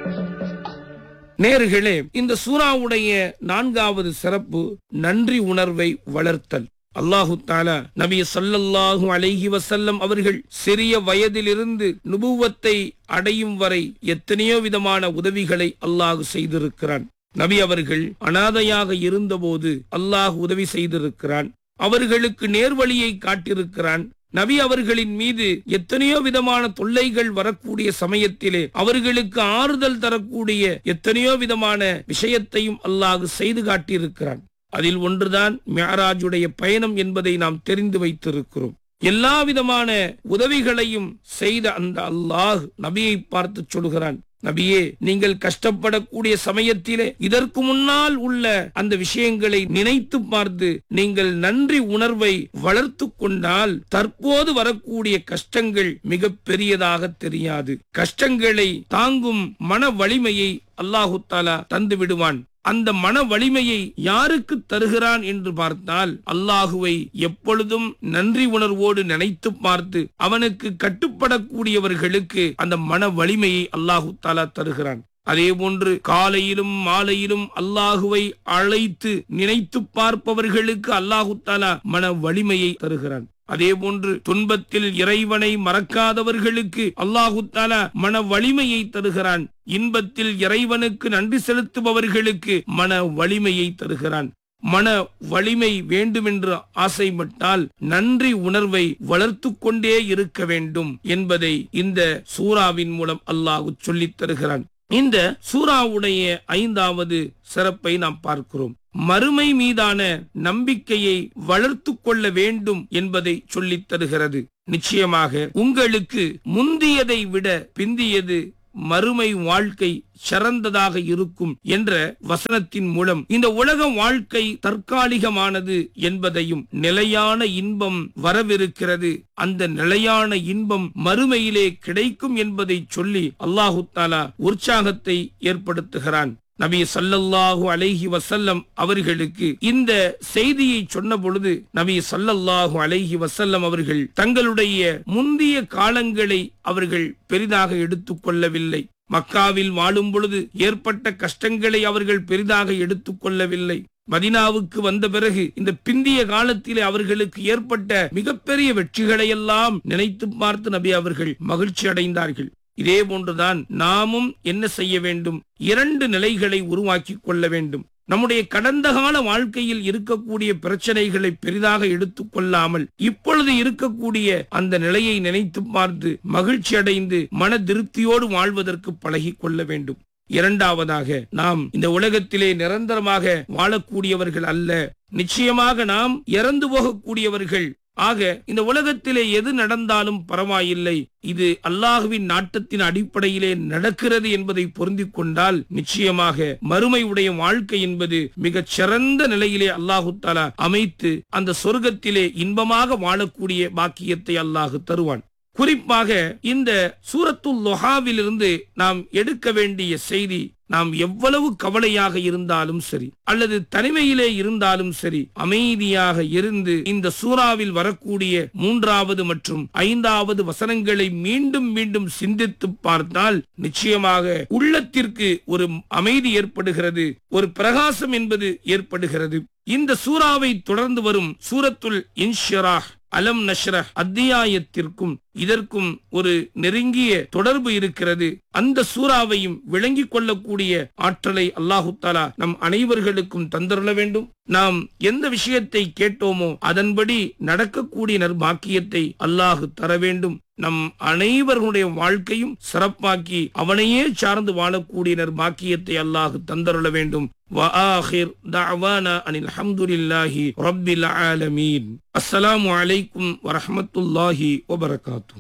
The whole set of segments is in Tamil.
நேயர்களே, இந்த சூராவுடைய 4வது சிறப்பு நன்றி உணர்வை வளர்த்தல். அல்லாஹு தஆலா நபி ஸல்லல்லாஹு அலைஹி வஸல்லம் அவர்கள் சிறிய வயதிலிருந்து நுபுவத்தை அடையும் வரை எத்தனையோ விதமான உதவிகளை அல்லாஹ் செய்திருக்கிறான். நபி அவர்கள் அனாதையாக இருந்தபோது அல்லாஹ் உதவி செய்திருக்கிறான். அவர்களுக்கு நேர்வழியை காட்டியிருக்கிறான். நபி அவர்களின் மீது எத்தனையோ விதமான தொல்லைகள் வரக்கூடிய சமயத்திலே அவர்களுக்கு ஆறுதல் தரக்கூடிய எத்தனையோ விதமான விஷயத்தையும் அல்லாஹ் செய்து காட்டியிருக்கிறான். அதில் ஒன்றுதான் மிஅராஜுடைய பயணம் என்பதை நாம் தெரிந்து வைத்திருக்கிறோம். எல்லா விதமான உதவிகளையும் செய்த அந்த அல்லாஹ் நபியை பார்த்து சொல்கிறான், நபியே, நீங்கள் கஷ்டப்படக்கூடிய சமயத்திலே இதற்கு முன்னால் உள்ள அந்த விஷயங்களை நினைத்து பார்த்து நீங்கள் நன்றி உணர்வை வளர்த்து கொண்டால் தற்போது வரக்கூடிய கஷ்டங்கள் மிக பெரியதாக தெரியாது. கஷ்டங்களை தாங்கும் மன வலிமையை அல்லாஹு தஆலா தந்து விடுவான். அந்த மன வலிமையை யாருக்கு தருகிறான் என்று பார்த்தால், அல்லாஹுவை எப்பொழுதும் நன்றி உணர்வோடு நினைத்து பார்த்து அவனுக்கு கட்டுப்படக்கூடியவர்களுக்கு அந்த மன வலிமையை அல்லாஹு தஆலா தருகிறான். அதே போன்று காலையிலும் மாலையிலும் அல்லாஹுவை அழைத்து நினைத்து பார்ப்பவர்களுக்கு அல்லாஹு தஆலா மன வலிமையை தருகிறான். அதே போன்று துன்பத்தில் இறைவனை மறக்காதவர்களுக்கு அல்லாஹு தஆலா மன வலிமையை தருகிறான். இன்பத்தில் இறைவனுக்கு நன்றி செலுத்துபவர்களுக்கு மன வலிமையை தருகிறான். மன வலிமை வேண்டுமென்று ஆசைப்பட்டால் நன்றி உணர்வை வளர்த்து கொண்டே இருக்க வேண்டும் என்பதை இந்த சூராவின் மூலம் அல்லாஹ் சொல்லித் தருகிறான். இந்த சூராவுடைய 5வது சிறப்பை நாம் பார்க்கிறோம். மறுமை மீதான நம்பிக்கையை வளர்த்து கொள்ள வேண்டும் என்பதை சொல்லித் தருகிறது. நிச்சயமாக உங்களுக்கு முந்தியதை விட பிந்தியது மறுமை வாழ்க்கை சிறந்ததாக இருக்கும் என்ற வசனத்தின் மூலம் இந்த உலக வாழ்க்கை தற்காலிகமானது என்பதையும் நிலையான இன்பம் வரவிருக்கிறது, அந்த நிலையான இன்பம் மறுமையிலே கிடைக்கும் என்பதை சொல்லி அல்லாஹு தஆலா உற்சாகத்தை ஏற்படுத்துகிறான். நபி ஸல்லல்லாஹு அலைஹி வஸல்லம் அவர்களுக்கு இந்த செய்தியை சொன்ன பொழுது நபி ஸல்லல்லாஹு அலைஹி வஸல்லம் அவர்கள் தங்களுடைய முந்திய காலங்களை அவர்கள் பெரிதாக எடுத்துக் கொள்ளவில்லை. மக்காவில் வாழும் பொழுது ஏற்பட்ட கஷ்டங்களை அவர்கள் பெரிதாக எடுத்துக் கொள்ளவில்லை. மதீனாவுக்கு வந்த பிறகு இந்த பிந்திய காலத்திலே அவர்களுக்கு ஏற்பட்ட மிகப்பெரிய வெற்றிகளை எல்லாம் நினைத்து பார்த்து நபி அவர்கள் மகிழ்ச்சி அடைந்தார்கள். இதே போன்றுதான் நாமும் என்ன செய்ய வேண்டும்? 2 நிலைகளை உருவாக்கி கொள்ள வேண்டும். நம்முடைய கடந்த கால வாழ்க்கையில் இருக்கக்கூடிய பிரச்சனைகளை பெரிதாக எடுத்துக் கொள்ளாமல் இப்பொழுது இருக்கக்கூடிய அந்த நிலையை நினைத்து பார்த்து மகிழ்ச்சி அடைந்து மன திருப்தியோடு வாழ்வதற்கு பழகி கொள்ள வேண்டும். 2வதாக, நாம் இந்த உலகத்திலே நிரந்தரமாக வாழக்கூடியவர்கள் அல்ல. நிச்சயமாக நாம் இறந்து போகக்கூடியவர்கள். ஆக இந்த உலகத்திலே எது நடந்தாலும் பரவாயில்லை, இது அல்லாஹுவின் நாட்டத்தின் அடிப்படையிலே நடக்கிறது என்பதை பொருந்திக் கொண்டால் நிச்சயமாக மறுமையுடைய வாழ்க்கை என்பது மிகச் சிறந்த நிலையிலே அல்லாஹு தஆலா அமைத்து அந்த சொர்க்கத்திலே இன்பமாக வாழக்கூடிய பாக்கியத்தை அல்லாஹ் தருவான். குறிப்பாக இந்த சூரத்துல் லுஹாவிலிருந்து நாம் எடுக்க வேண்டிய செய்தி, நாம் எவ்வளவு கவலையாக இருந்தாலும் சரி அல்லது தனிமையிலே இருந்தாலும் சரி அமைதியாக இருந்து இந்த சூறாவில் வரக்கூடிய 3வது மற்றும் 5வது வசனங்களை மீண்டும் மீண்டும் சிந்தித்து பார்த்தால் நிச்சயமாக உள்ளத்திற்கு ஒரு அமைதி ஏற்படுகிறது, ஒரு பிரகாசம் என்பது ஏற்படுகிறது. இந்த சூறாவை தொடர்ந்து வரும் சூரத்துல் இன்ஷிராஹ் அலம் நஷ்ரஹ் அத்தியாயத்திற்கும் இதற்கும் ஒரு நெருங்கிய தொடர்பு இருக்கிறது. அந்த சூறாவையும் விளங்கிக் கொள்ளக்கூடிய ஆற்றலை அல்லாஹு தஆலா நம் அனைவர்களுக்கும் தந்தருள வேண்டும். நாம் எந்த விஷயத்தை கேட்டோமோ அதன்படி நடக்கக்கூடிய நற்பாக்கியத்தை அல்லாஹ் தர வேண்டும். நம் அனைவர்களுடைய வாழ்க்கையும் சிறப்பாக்கி அவனையே சார்ந்து வாழக்கூடிய நற்பாக்கியத்தை அல்லாஹ் தந்தருள வேண்டும். وآخر دعوانا أن الحمد لله رب العالمين. السلام عليكم ورحمة الله وبركاته.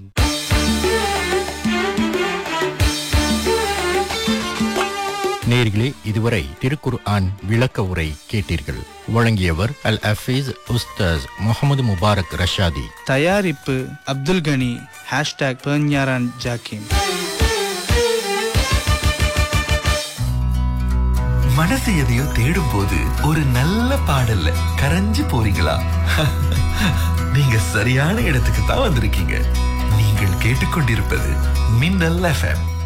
நேயர்களே, இதுவரை திருக்குர்ஆன் விளக்க உரை கேட்டீர்கள். வழங்கியவர் அல் ஹஃபீஸ் உஸ்தாஸ் முகமது முபாரக் ரஷாதி. தயாரிப்பு அப்துல் கனி. #பெர்ஞாரான் ஜாக்கிம். மனசு எதையோ தேடும் போது ஒரு நல்ல பாடல்ல கரைஞ்சு போறீங்களா? நீங்க சரியான இடத்துக்கு தான் வந்திருக்கீங்க. நீங்கள் கேட்டுக்கொண்டிருப்பது மின்னல் FM.